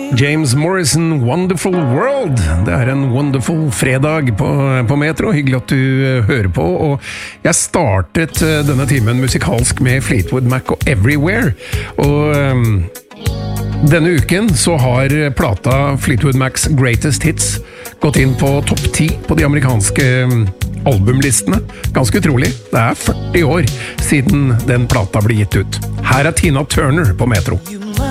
James Morrison, Wonderful World. Det en wonderful fredag på Metro. Hyggelig at du hører på. Og jeg startet denne timen musikalsk med Fleetwood Mac og Everywhere. Og denne uken så har plata Fleetwood Macs Greatest Hits gått inn på topp 10 på de amerikanske albumlistene. Ganske utrolig. Det 40 år siden den plata ble gitt ut. Her Tina Turner på Metro.